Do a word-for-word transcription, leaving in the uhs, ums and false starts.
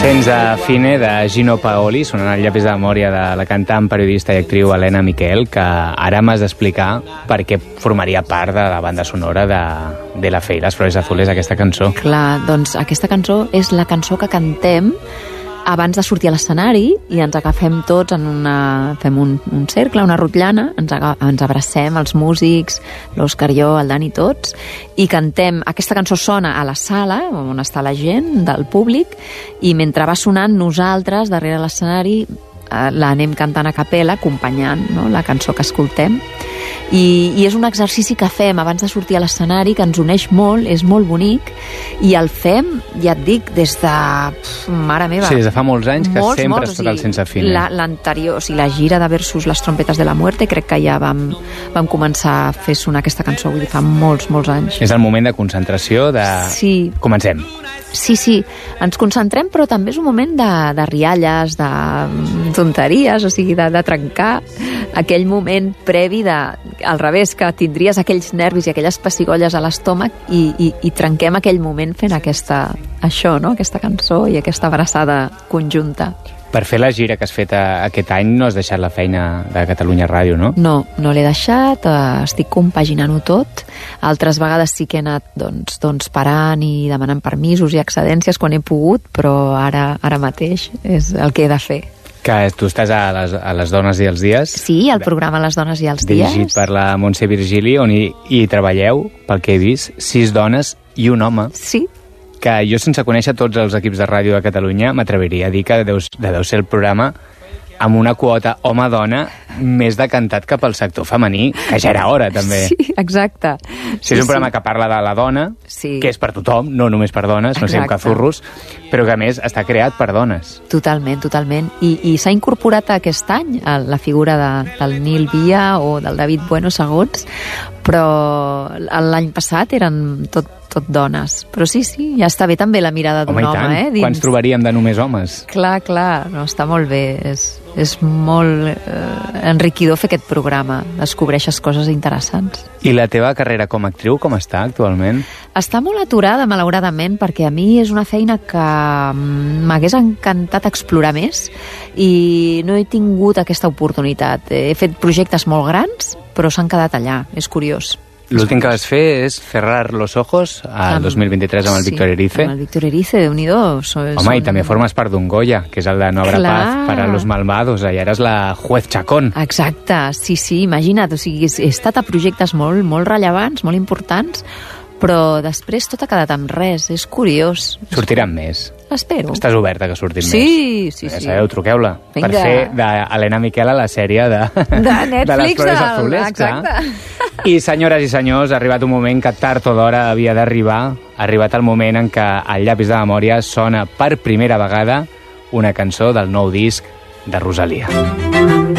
Tens a Fine, de Gino Paoli, sonant el llapis de memòria de la cantant, periodista i actriu Helena Miquel, que ara m'has d'explicar per què formaria part de la banda sonora de, de La Fe i les Flores Azules, aquesta cançó. Clar, doncs aquesta cançó és la cançó que cantem abans de sortir a l'escenari i ens agafem tots en una... fem un, un cercle, una rotllana, ens, aga, ens abracem els músics, l'Òscar, jo, el Dani, tots, i cantem. Aquesta cançó sona a la sala, on està la gent del públic, i mentre va sonant nosaltres, darrere l'escenari, l'anem cantant a capella, acompanyant, no?, la cançó que escoltem. I, i és un exercici que fem abans de sortir a l'escenari, que ens uneix molt, és molt bonic, i el fem, ja et dic, des de... Pff, mare meva. Sí, des de fa molts anys, que molts, sempre molts, has tocat sense Fine. L'anterior, o sigui, la gira de Versus Les Trompetes de la Muerte, crec que ja vam, vam començar a fer sonar aquesta cançó, vull dir, fa molts, molts anys. És el moment de concentració, de... Sí. Comencem. Sí, sí, ens concentrem, però també és un moment de, de rialles, de tonteries, o sigui, de, de trencar aquell moment previ de, al revés, que tindries aquells nervis i aquelles pessigolles a l'estómac i, i, i trenquem aquell moment fent aquesta, això, no?, aquesta cançó i aquesta abraçada conjunta. Per fer la gira que has fet aquest any no has deixat la feina de Catalunya Ràdio, no? No, no l'he deixat, eh, estic compaginant-ho tot. Altres vegades sí que he anat doncs, doncs parant i demanant permisos i excedències quan he pogut, però ara, ara mateix és el que he de fer. Que tu estàs a les, a les Dones i els Dies. Sí, al programa Les Dones i els Dies. Dirigit per la Montse Virgili, on hi, hi treballeu, pel que he vist, sis dones i un home. Sí. Que jo, sense conèixer tots els equips de ràdio de Catalunya, m'atreviria a dir que deu, deu ser el programa amb una quota home-dona més decantat cap al sector femení, que ja era hora, també. Sí, exacte. Si és un sí, programa sí. que parla de la dona, sí. que és per tothom, no només per dones, no siguem cazurros, però que, a més, està creat per dones. Totalment, totalment. I, i s'ha incorporat aquest any la figura de, del Nil Via o del David Bueno, segons, però l'any passat eren tot tot dones. Però sí, sí, ja està bé també la mirada d'un home, home eh? Dins... Quants trobaríem de només homes? Clar, clar, no, està molt bé. És, és molt eh, enriquidor fer aquest programa. Descobreixes coses interessants. I la teva carrera com a actriu, com està actualment? Està molt aturada, malauradament, perquè a mi és una feina que m'hagués encantat explorar més i no he tingut aquesta oportunitat. He fet projectes molt grans, però s'han quedat allà. És curiós. L'últim que vas fer és Cerrar los ojos al dos mil vint-i-tres amb el sí, Víctor Erice. amb el Víctor Erice, Déu-n'hi-do. So, Home, son... i també formes part d'un Goya, que és el de No habrá Clar. paz para los malvados. Allà eres la juez Chacón. Exacte, sí, sí, imagina't. O sigui, he estat a projectes molt, molt rellevants, molt importants, però després tot ha quedat amb res. És curiós. Sortiran més. Espero. Estàs oberta que surtin sí, més? Sí, sí, ja sí. sabeu, truqueu-la. Vinga. Per fer d'Helena Miquel a la sèrie de, de Netflix. de les Flores Azules. Exacte. Clar. I, senyores i senyors, ha arribat un moment que tard o d'hora havia d'arribar. Ha arribat el moment en què al llapis de memòria sona per primera vegada una cançó del nou disc de Rosalia.